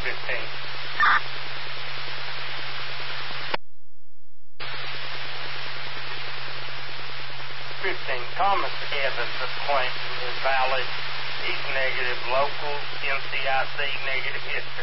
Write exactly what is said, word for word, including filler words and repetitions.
fifteen. fifteen. Thomas Evans' appointment is valid. He's negative local, N C I C negative history.